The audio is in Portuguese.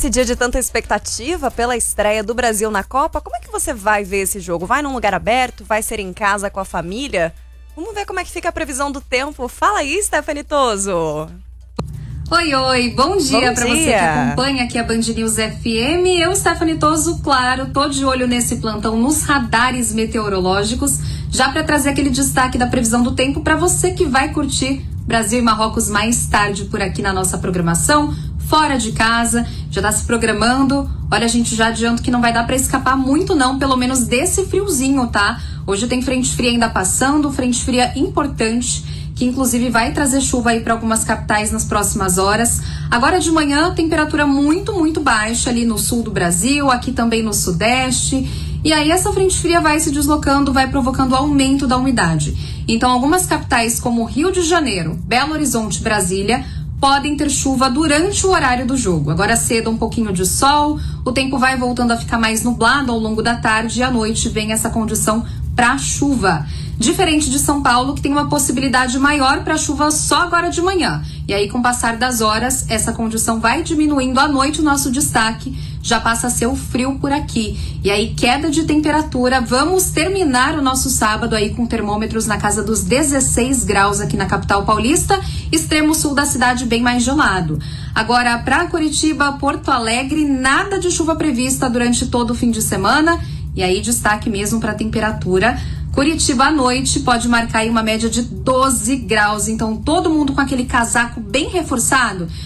nesse dia de tanta expectativa pela estreia do Brasil na Copa, como é que você vai ver esse jogo? Vai num lugar aberto? Vai ser em casa com a família? Vamos ver como é que fica a previsão do tempo. Fala aí, Stephanie Toso. Oi, bom dia para você que acompanha aqui a Band News FM. Eu, Stephanie Toso, claro, tô de olho nesse plantão, nos radares meteorológicos, já para trazer aquele destaque da previsão do tempo para você que vai curtir Brasil e Marrocos mais tarde por aqui na nossa programação, fora de casa, já tá se programando. Olha, a gente já adianto que não vai dar para escapar muito não, pelo menos desse friozinho, tá? Hoje tem frente fria ainda passando, frente fria importante, que inclusive vai trazer chuva aí para algumas capitais nas próximas horas. Agora de manhã, temperatura muito baixa ali no sul do Brasil, aqui também no sudeste. E aí essa frente fria vai se deslocando, vai provocando aumento da umidade. Então algumas capitais como Rio de Janeiro, Belo Horizonte, Brasília, podem ter chuva durante o horário do jogo. Agora cedo um pouquinho de sol, o tempo vai voltando a ficar mais nublado ao longo da tarde e à noite vem essa condição para chuva. Diferente de São Paulo, que tem uma possibilidade maior para chuva só agora de manhã. E aí, com o passar das horas, essa condição vai diminuindo. À noite, o nosso destaque já passa a ser o frio por aqui. E aí, queda de temperatura. Vamos terminar o nosso sábado aí com termômetros na casa dos 16 graus aqui na capital paulista. Extremo sul da cidade bem mais gelado. Agora, para Curitiba, Porto Alegre, nada de chuva prevista durante todo o fim de semana. E aí, destaque mesmo para a temperatura. Curitiba à noite pode marcar aí uma média de 12 graus, então todo mundo com aquele casaco bem reforçado